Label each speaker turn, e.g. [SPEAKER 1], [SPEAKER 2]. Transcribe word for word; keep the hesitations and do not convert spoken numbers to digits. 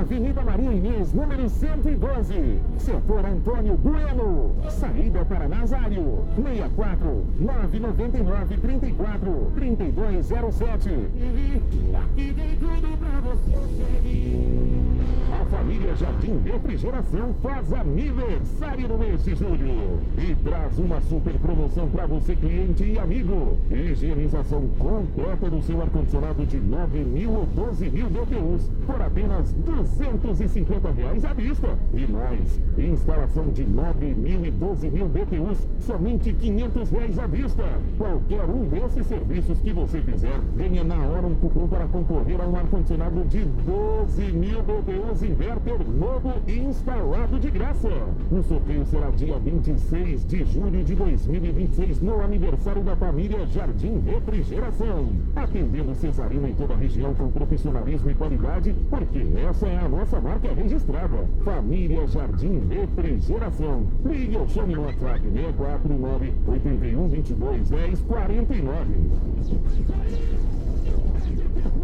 [SPEAKER 1] Avenida Maria Inês, número cento e doze, setor Antônio Bueno, saída para Nazário, seis quatro nove nove nove, três quatro, três dois zero sete. Aqui tem tudo pra você. A família Jardim Refrigeração faz aniversário no mês de julho e traz uma super promoção para você, cliente e amigo. Higienização completa do seu ar-condicionado de nove mil ou doze mil B T Us por apenas duzentos e cinquenta reais à vista. E mais, instalação de nove mil e doze mil B T Us, somente quinhentos reais à vista. Qualquer um desses serviços que você fizer, ganha na hora um cupom para concorrer a um ar-condicionado de doze mil B T Us inverter novo e instalado de graça. O sorteio será dia vinte e seis de julho de dois mil e vinte e seis, no aniversário da família Jardim Refrigeração. Atendendo Cesarino em toda a região com profissionalismo e qualidade, porque essa é a nossa marca registrada. Família Jardim Refrigeração. Ligue ou chame no WhatsApp seis quatro nove, oito um, dois dois, um zero quatro nove.